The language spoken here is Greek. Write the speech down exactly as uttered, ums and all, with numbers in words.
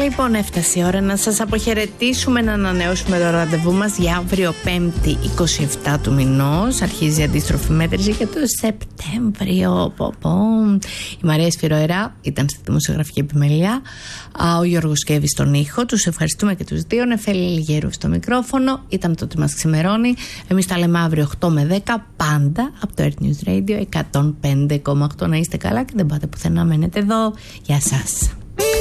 Λοιπόν, έφτασε η ώρα να σας αποχαιρετήσουμε, να ανανεώσουμε το ραντεβού μας για αύριο Πέμπτη εικοστή εβδόμη του μηνός. Αρχίζει η αντίστροφη μέτρηση για το Σεπτέμβριο. Πω, πω. Η Μαρία Σφυροερά ήταν στη δημοσιογραφική επιμέλεια, ο Γιώργος Κέβης στον ήχο. Τους ευχαριστούμε και τους δύο. Νεφέλη Λιγέρου στο μικρόφωνο. Ήταν το ότι μας ξημερώνει. Εμείς τα λέμε αύριο οκτώ με δέκα πάντα από το Earth News Radio εκατόν πέντε κόμμα οκτώ. Να είστε καλά και δεν πάτε πουθενά, μένετε εδώ. Γεια σας.